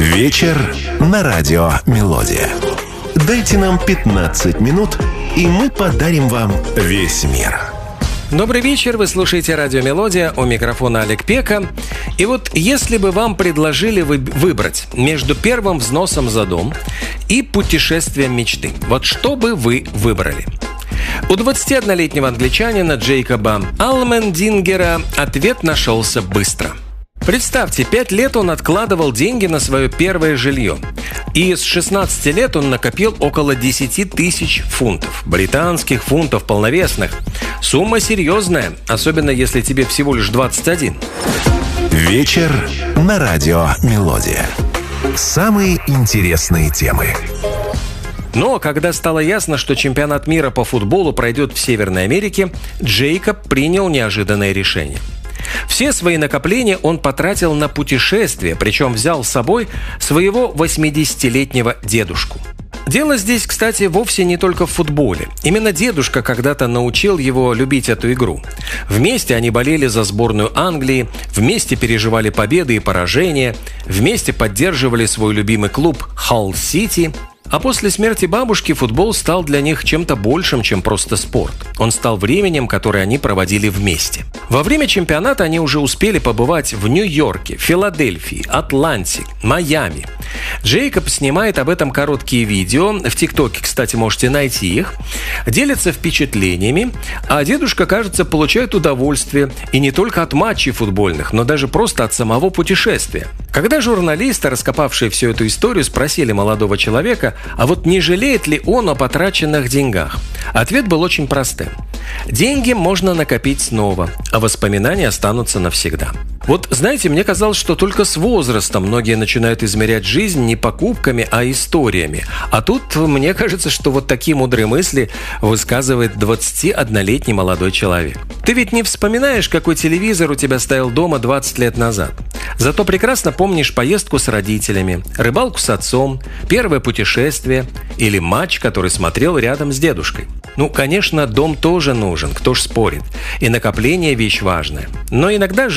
Вечер на радио «Мелодия». Дайте нам 15 минут, и мы подарим вам весь мир. Добрый вечер, вы слушаете радио «Мелодия», у микрофона Олег Пека. И вот если бы вам предложили выбрать между первым взносом за дом и путешествием мечты, вот что бы вы выбрали? У 21-летнего англичанина Джейкоба Алмендингера ответ нашелся быстро. Представьте, 5 лет он откладывал деньги на свое первое жилье. И с 16 лет он накопил около 10 тысяч фунтов. Британских фунтов полновесных. Сумма серьезная, особенно если тебе всего лишь 21. Вечер на радио «Мелодия». Самые интересные темы. Но когда стало ясно, что чемпионат мира по футболу пройдет в Северной Америке, Джейкоб принял неожиданное решение. Все свои накопления он потратил на путешествие, причем взял с собой своего 80-летнего дедушку. Дело здесь, кстати, вовсе не только в футболе. Именно дедушка когда-то научил его любить эту игру. Вместе они болели за сборную Англии, вместе переживали победы и поражения, вместе поддерживали свой любимый клуб Халл-Сити. А после смерти бабушки футбол стал для них чем-то большим, чем просто спорт. Он стал временем, которое они проводили вместе. Во время чемпионата они уже успели побывать в Нью-Йорке, Филадельфии, Атланте, Майами. Джейкоб снимает об этом короткие видео. В ТикТоке, кстати, можете найти их. Делится впечатлениями, а дедушка, кажется, получает удовольствие. И не только от матчей футбольных, но даже просто от самого путешествия. Когда журналисты, раскопавшие всю эту историю, спросили молодого человека, а вот не жалеет ли он о потраченных деньгах? Ответ был очень простым. Деньги можно накопить снова, а воспоминания останутся навсегда. Вот, знаете, мне казалось, что только с возрастом многие начинают измерять жизнь не покупками, а историями. А тут мне кажется, что вот такие мудрые мысли высказывает 21-летний молодой человек. Ты ведь не вспоминаешь, какой телевизор у тебя стоял дома 20 лет назад. Зато прекрасно помнишь поездку с родителями, рыбалку с отцом, первое путешествие или матч, который смотрел рядом с дедушкой. Ну, конечно, дом тоже нужен, кто ж спорит. И накопление – вещь важная. Но иногда